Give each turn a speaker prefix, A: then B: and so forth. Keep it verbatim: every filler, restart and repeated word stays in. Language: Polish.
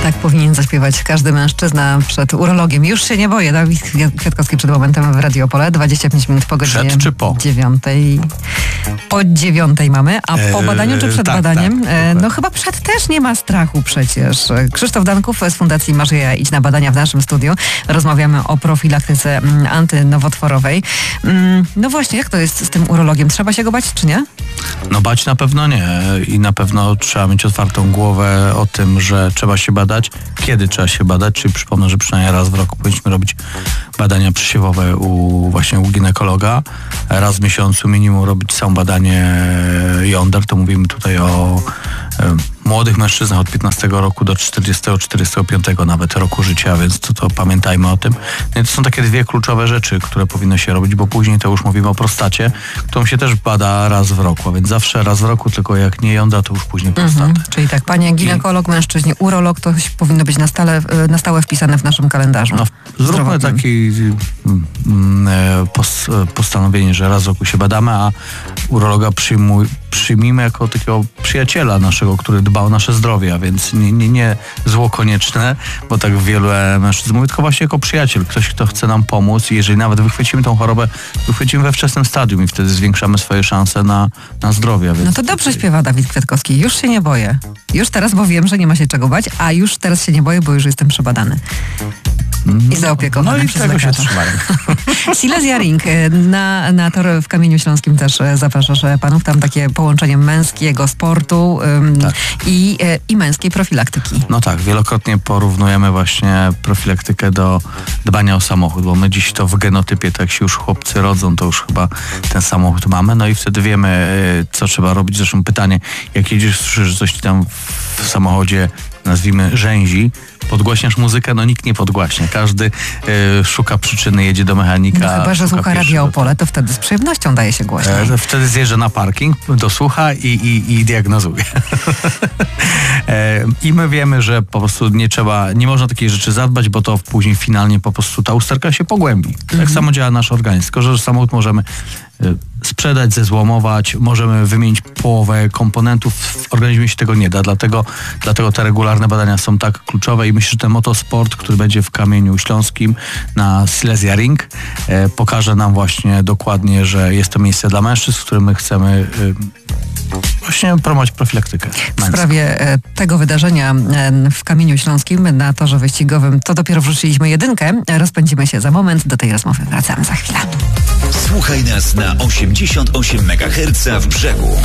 A: Tak powinien zaśpiewać każdy mężczyzna przed urologiem. Już się nie boję. Dawid Kwiatkowski przed momentem w Radio Opole. dwadzieścia pięć minut po godzinie
B: Przed czy po?
A: dziewiątej. Po dziewiątej mamy, a po
B: Eee,
A: badaniu czy przed
B: tak,
A: badaniem?
B: tak,
A: e, no chyba przed też nie ma strachu przecież. Krzysztof Danków z Fundacji Masz Jaja, idź na badania w naszym studiu. Rozmawiamy o profilaktyce mm, antynowotworowej. Mm, no właśnie, jak to jest z tym urologiem? Trzeba się go bać, czy nie?
B: No bać na pewno nie i na pewno trzeba mieć otwartą głowę o tym, że trzeba się badać, kiedy trzeba się badać, czyli przypomnę, że przynajmniej raz w roku powinniśmy robić badania przesiewowe u właśnie u ginekologa, raz w miesiącu minimum robić samo badanie jąder, to mówimy tutaj o e, młodych mężczyznach od piętnastego roku do czterdziestego, czterdziestego piątego nawet roku życia, więc to, to pamiętajmy o tym. No i to są takie dwie kluczowe rzeczy, które powinno się robić, bo później to już mówimy o prostacie, którą się też bada raz w roku, a więc zawsze raz w roku, tylko jak nie jądra, to już później prostatę. Mhm.
A: Czyli tak, panie ginekolog, mężczyźnie, urolog, to powinno być na stale, na stałe wpisane w naszym kalendarzu.
B: No, zróbmy takie pos, postanowienie, że raz w roku się badamy, a urologa przyjmuj, przyjmijmy jako takiego przyjaciela naszego, który dba o nasze zdrowie, a więc nie, nie, nie zło konieczne, bo tak wielu mężczyzn mówi, tylko właśnie jako przyjaciel, ktoś, kto chce nam pomóc i jeżeli nawet wychwycimy tą chorobę, wychwycimy we wczesnym stadium i wtedy zwiększamy swoje szanse na, na zdrowie. Więc
A: no to dobrze śpiewa Dawid Kwiatkowski. Już się nie boję. Już teraz, bo wiem, że nie ma się czego bać, a już teraz się nie boję, bo już jestem przebadany. I zaopiekowany
B: no i
A: przez
B: tego
A: lekarza.
B: się trzymają.
A: Silesia Ring na, na tor w Kamieniu Śląskim też zapraszasz panów. Tam takie połączenie męskiego sportu ym,
B: tak.
A: i, y, i męskiej profilaktyki.
B: No tak, wielokrotnie porównujemy właśnie profilaktykę do dbania o samochód, bo my dziś to w genotypie, tak jak się już chłopcy rodzą, to już chyba ten samochód mamy, no i wtedy wiemy, y, co trzeba robić. Zresztą pytanie, jak jedziesz, słyszysz, że coś ci tam w samochodzie, nazwijmy, rzęzi, podgłaśniasz muzykę, no nikt nie podgłaśnia. Każdy y, szuka przyczyny, jedzie do mechanika.
A: No chyba, że słucha Radio Opole, to wtedy z przyjemnością daje się głośniej.
B: E, wtedy zjeżdża na parking, dosłucha i, i, i diagnozuje. e, I my wiemy, że po prostu nie trzeba, nie można takiej rzeczy zadbać, bo to później finalnie po prostu ta usterka się pogłębi. Mhm. Tak samo działa nasz organizm. Tylko że samochód możemy y, sprzedać, zezłomować, możemy wymienić połowę komponentów, w organizmie się tego nie da, dlatego, dlatego te regularne badania są tak kluczowe i myślę, że ten motosport, który będzie w Kamieniu Śląskim na Silesia Ring, e, pokaże nam właśnie dokładnie, że jest to miejsce dla mężczyzn, w którym my chcemy e, właśnie promować profilaktykę męską.
A: W sprawie e, tego wydarzenia e, w Kamieniu Śląskim na torze wyścigowym to dopiero wrzuciliśmy jedynkę. Rozpędzimy się za moment. Do tej rozmowy wracamy za chwilę.
C: Słuchaj nas na osiemdziesiąt osiem megaherców w Brzegu.